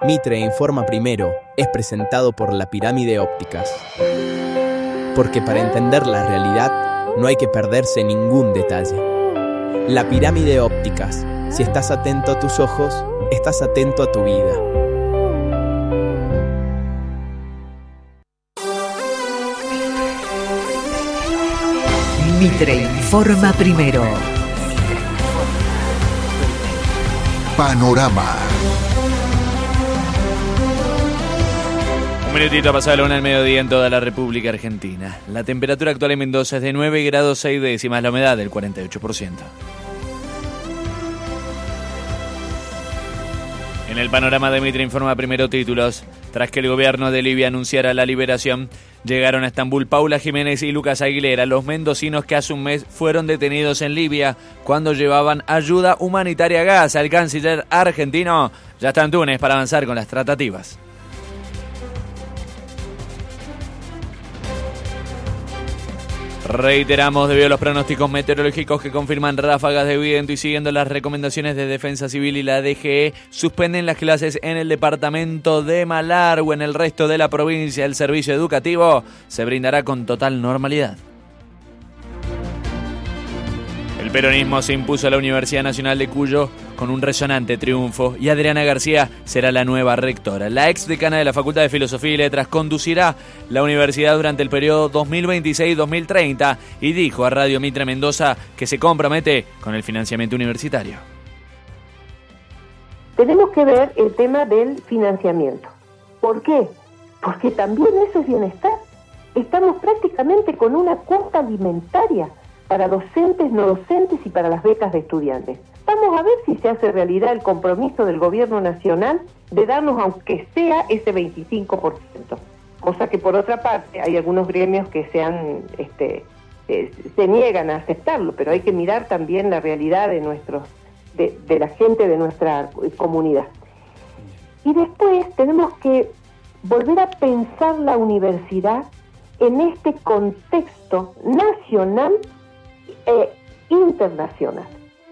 Mitre Informa Primero es presentado por La Pirámide Ópticas. Porque para entender la realidad no hay que perderse ningún detalle. La Pirámide Ópticas. Si estás atento a tus ojos, estás atento a tu vida. Mitre Informa Primero. Panorama. Un minutito pasado la 1 del mediodía en toda la República Argentina. La temperatura actual en Mendoza es de 9 grados 6 décimas, la humedad del 48%. En el panorama de Mitre Informa Primero, títulos. Tras que el gobierno de Libia anunciara la liberación, llegaron a Estambul Paula Jiménez y Lucas Aguilera, los mendocinos que hace un mes fueron detenidos en Libia cuando llevaban ayuda humanitaria a Gaza. El canciller argentino ya está en Túnez para avanzar con las tratativas. Reiteramos, debido a los pronósticos meteorológicos que confirman ráfagas de viento y siguiendo las recomendaciones de Defensa Civil y la DGE, suspenden las clases en el departamento de Malargüe. En el resto de la provincia, el servicio educativo se brindará con total normalidad. El peronismo se impuso a la Universidad Nacional de Cuyo con un resonante triunfo y Adriana García será la nueva rectora. La ex decana de la Facultad de Filosofía y Letras conducirá la universidad durante el periodo 2026-2030 y dijo a Radio Mitre Mendoza que se compromete con el financiamiento universitario. Tenemos que ver el tema del financiamiento. ¿Por qué? Porque también eso es bienestar. Estamos prácticamente con una cuota alimentaria para docentes, no docentes y para las becas de estudiantes. Vamos a ver si se hace realidad el compromiso del gobierno nacional de darnos aunque sea ese 25%. Cosa que por otra parte hay algunos gremios que se niegan a aceptarlo, pero hay que mirar también la realidad de la gente de nuestra comunidad. Y después tenemos que volver a pensar la universidad en este contexto nacional e internacional.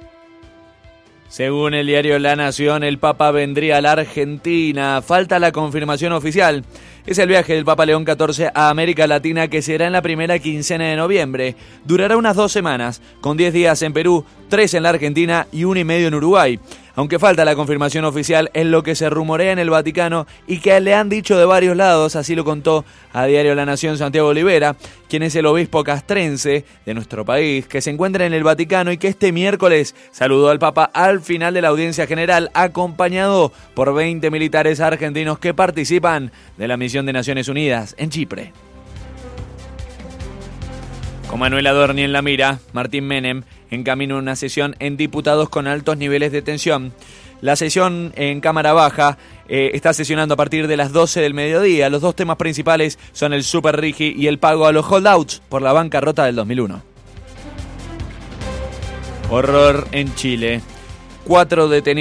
Según el diario La Nación, el Papa vendría a la Argentina. Falta la confirmación oficial. Es el viaje del Papa León XIV a América Latina, que será en la primera quincena de noviembre. Durará unas 2 semanas, con 10 días en Perú, 3 en la Argentina y 1 y medio en Uruguay. Aunque falta la confirmación oficial, es lo que se rumorea en el Vaticano y que le han dicho de varios lados. Así lo contó a diario La Nación Santiago Olivera, quien es el obispo castrense de nuestro país, que se encuentra en el Vaticano y que este miércoles saludó al Papa al final de la audiencia general, acompañado por 20 militares argentinos que participan de la misión de Naciones Unidas en Chipre. Con Manuel Adorni en la mira, Martín Menem encamina una sesión en diputados con altos niveles de tensión. La sesión en Cámara Baja está sesionando a partir de las 12 del mediodía. Los 2 temas principales son el Super Rigi y el pago a los holdouts por la bancarrota del 2001. Horror en Chile. 4 detenidos